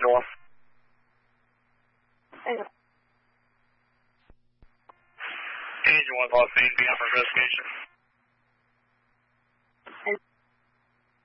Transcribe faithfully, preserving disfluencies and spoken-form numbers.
Engine one. Engine. Engine one, lost speed, be on for investigation.